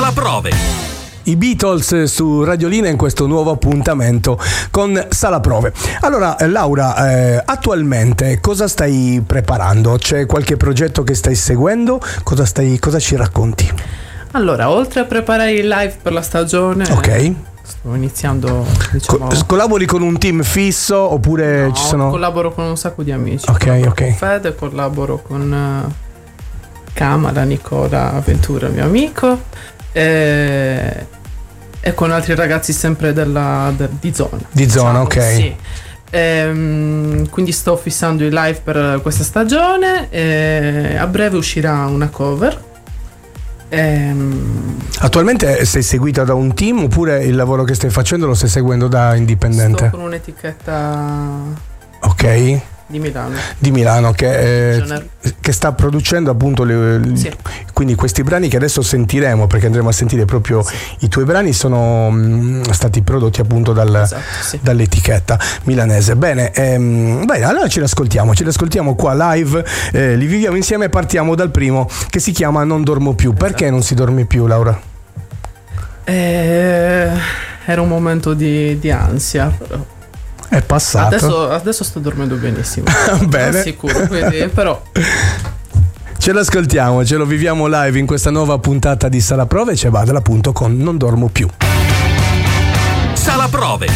Sala Prove. I Beatles su Radiolina in questo nuovo appuntamento con Sala Prove. Allora Laura, attualmente cosa stai preparando? C'è qualche progetto che stai seguendo? Cosa ci racconti? Allora, oltre a preparare il live per la stagione, ok, sto iniziando, diciamo... collabori con un team fisso oppure no, ci sono... collaboro con un sacco di amici. Ok. Con Fede, collaboro con Camara, Nicola Ventura, mio amico, e con altri ragazzi sempre di zona. Di zona, diciamo, ok. Sì. Quindi sto fissando il live per questa stagione e a breve uscirà una cover. Attualmente sei seguita da un team oppure il lavoro che stai facendo lo stai seguendo da indipendente? Sto con un'etichetta ok, di Milano che sta producendo appunto sì. Quindi questi brani che adesso sentiremo, perché andremo a sentire proprio sì. I tuoi brani sono stati prodotti appunto esatto, sì. dall'etichetta milanese. Bene, allora ce l'ascoltiamo qua live, li viviamo insieme e partiamo dal primo che si chiama Non dormo più. Esatto. Perché non si dorme più, Laura? Era un momento di ansia, però è passato. adesso sto dormendo benissimo. Bene. Sicuro, quindi, però ce l'ascoltiamo, ce lo viviamo live in questa nuova puntata di Sala Prove e c'è Badala appunto con Non dormo più. Sala Prove.